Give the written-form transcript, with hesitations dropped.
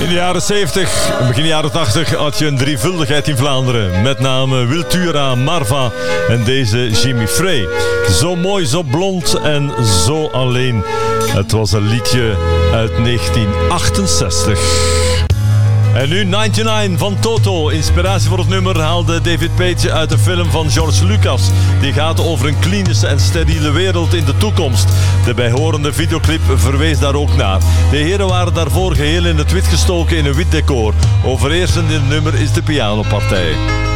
In de jaren 70 en begin jaren 80 had je een drievuldigheid in Vlaanderen. Met name Wiltura, Marva en deze Jimmy Frey. Zo mooi, zo blond en zo alleen. Het was een liedje uit 1968. En nu 99 van Toto. Inspiratie voor het nummer haalde David Page uit een film van George Lucas. Die gaat over een klinische en steriele wereld in de toekomst. De bijhorende videoclip verwees daar ook naar. De heren waren daarvoor geheel in het wit gestoken in een wit decor. Overheersend in het nummer is de pianopartij.